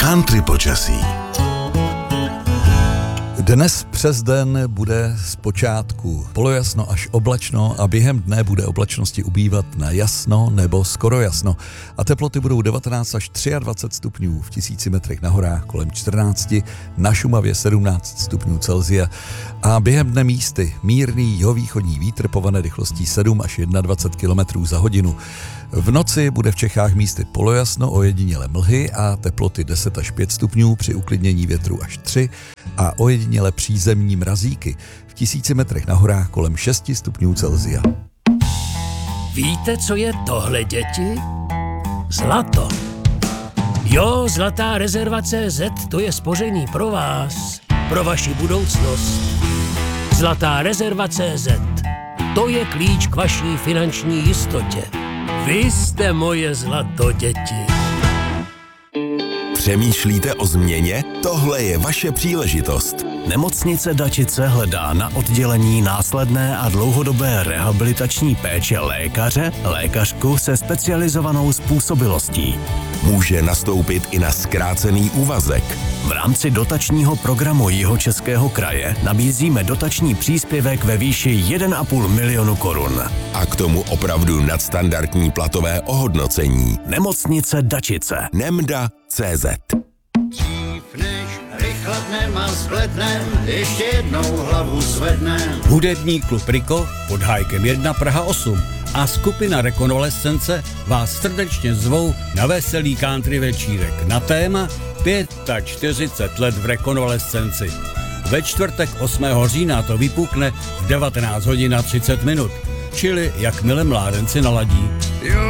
Country počasí. Dnes přes den bude zpočátku polojasno až oblačno a během dne bude oblačnosti ubývat na jasno nebo skoro jasno. A teploty budou 19 až 23 stupňů v 1000 metrech na horách, kolem 14, na Šumavě 17 stupňů Celsia. A během dne místy mírný jihovýchodní vítr pované rychlostí 7 až 21 km za hodinu. V noci bude v Čechách místy polojasno, ojediněle mlhy a teploty 10 až 5 stupňů při uklidnění větru až 3 a ojediněle přízemní mrazíky v 1000 metrech na horách kolem 6 stupňů Celsia. Víte, co je tohle, děti? Zlato. Jo, Zlatá rezerva CZ, to je spoření pro vás, pro vaši budoucnost. Zlatá rezerva CZ, to je klíč k vaší finanční jistotě. Vy jste moje zlato, děti. Přemýšlíte o změně? Tohle je vaše příležitost. Nemocnice Dačice hledá na oddělení následné a dlouhodobé rehabilitační péče lékařku se specializovanou způsobilostí. Může nastoupit i na zkrácený úvazek. V rámci dotačního programu Jihočeského kraje nabízíme dotační příspěvek ve výši 1,5 milionu korun. A k tomu opravdu nadstandardní platové ohodnocení. Nemocnice Dačice. Nemda.cz. Dřív než rychlatnem a zblednem, ještě jednou hlavu zvednem. Hudební klub Riko pod Hájkem 1 Praha 8 a skupina Rekonvalescence vás srdečně zvou na veselý country večírek na téma 45 let v rekonvalescenci. Ve čtvrtek 8. října to vypukne v 19 hodin a 30 minut, čili jakmile mládenci naladí.